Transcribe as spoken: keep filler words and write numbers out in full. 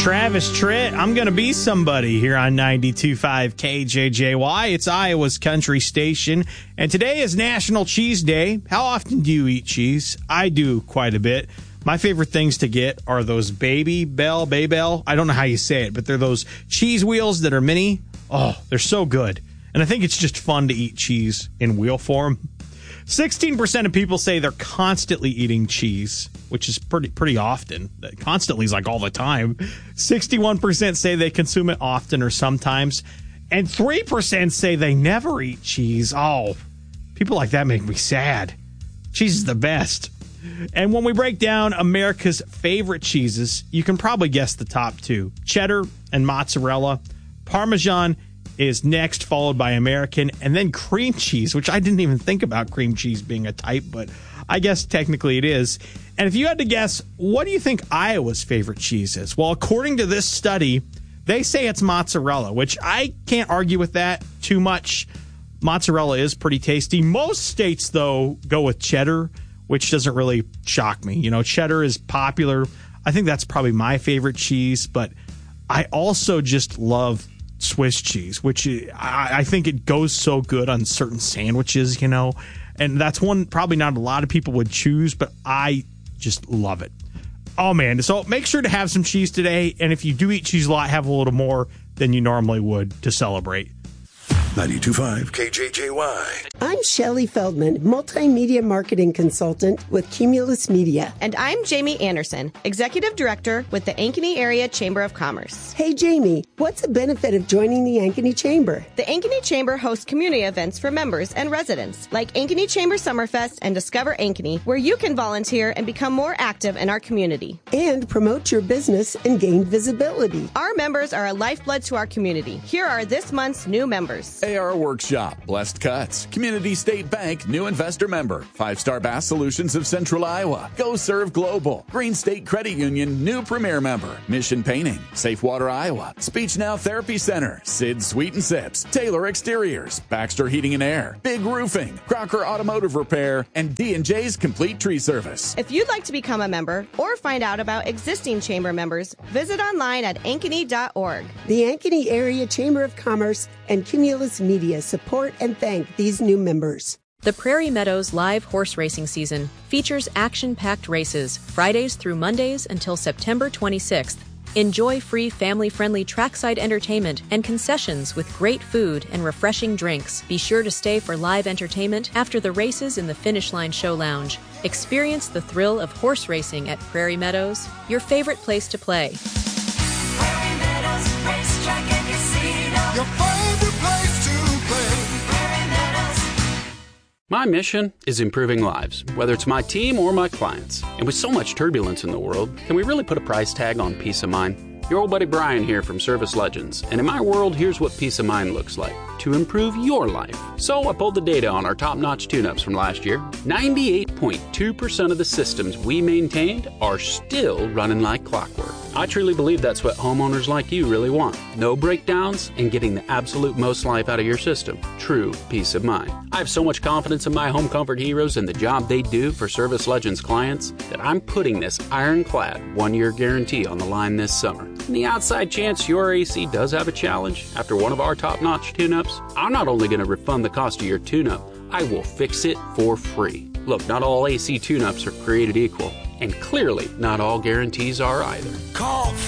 Travis Tritt, I'm going to be somebody here on ninety-two point five K J J Y. It's Iowa's country station, and today is National Cheese Day. How often do you eat cheese? I do quite a bit. My favorite things to get are those Baby Bell, Baybell. I don't know how you say it, but they're those cheese wheels that are mini. Oh, they're so good. And I think it's just fun to eat cheese in wheel form. sixteen percent of people say they're constantly eating cheese, which is pretty pretty often. Constantly is like all the time. sixty-one percent say they consume it often or sometimes. And three percent say they never eat cheese. Oh, people like that make me sad. Cheese is the best. And when we break down America's favorite cheeses, you can probably guess the top two. Cheddar and mozzarella. Parmesan is next, followed by American, and then cream cheese, which I didn't even think about cream cheese being a type, but I guess technically it is. And if you had to guess, what do you think Iowa's favorite cheese is? Well, according to this study, they say it's mozzarella, which I can't argue with that too much. Mozzarella is pretty tasty. Most states, though, go with cheddar, which doesn't really shock me. You know, cheddar is popular. I think that's probably my favorite cheese, but I also just love Swiss cheese, which I, I think it goes so good on certain sandwiches, you know, and that's one probably not a lot of people would choose, but I just love it. Oh, man. So make sure to have some cheese today. And if you do eat cheese a lot, have a little more than you normally would to celebrate. ninety-two point five K J J Y. I'm Shelley Feldman, multimedia marketing consultant with Cumulus Media. And I'm Jamie Anderson, executive director with the Ankeny Area Chamber of Commerce. Hey, Jamie, what's the benefit of joining the Ankeny Chamber? The Ankeny Chamber hosts community events for members and residents, like Ankeny Chamber Summerfest and Discover Ankeny, where you can volunteer and become more active in our community. And promote your business and gain visibility. Our members are a lifeblood to our community. Here are this month's new members. A R Workshop, Blessed Cuts, Community State Bank, new investor member, Five Star Bass Solutions of Central Iowa, Go Serve Global, Green State Credit Union, new premier member, Mission Painting, Safe Water Iowa, Speech Now Therapy Center, Sid Sweet and Sips, Taylor Exteriors, Baxter Heating and Air, Big Roofing, Crocker Automotive Repair, and D and J's Complete Tree Service. If you'd like to become a member or find out about existing chamber members, visit online at ankeny dot org. The Ankeny Area Chamber of Commerce and Cumulus Media support and thank these new members. The Prairie Meadows live horse racing season features action-packed races Fridays through Mondays until September twenty-sixth. Enjoy free family-friendly trackside entertainment and concessions with great food and refreshing drinks. Be sure to stay for live entertainment after the races in the Finish Line Show Lounge. Experience the thrill of horse racing at Prairie Meadows, your favorite place to play. Prairie Meadows Racetrack and Casino. Your favorite place to play. Prairie Meadows. My mission is improving lives, whether it's my team or my clients. And with so much turbulence in the world, can we really put a price tag on peace of mind? Your old buddy Brian here from Service Legends, and in my world, here's what peace of mind looks like to improve your life. So I pulled the data on our top-notch tune-ups from last year. ninety-eight point two percent of the systems we maintained are still running like clockwork. I truly believe that's what homeowners like you really want. No breakdowns and getting the absolute most life out of your system. True peace of mind. I have so much confidence in my home comfort heroes and the job they do for Service Legends clients that I'm putting this ironclad one-year guarantee on the line this summer. In the outside chance your A C does have a challenge after one of our top-notch tune-ups, I'm not only going to refund the cost of your tune-up, I will fix it for free. Look, not all A C tune-ups are created equal, and clearly not all guarantees are either. Call